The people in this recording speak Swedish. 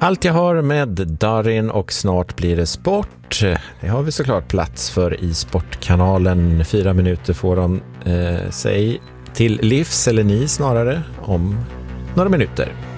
Allt jag har med Darin och snart blir det sport. Det har vi såklart plats för i Sportkanalen. 4 minuter får de sig till livs, eller ni snarare, om några minuter.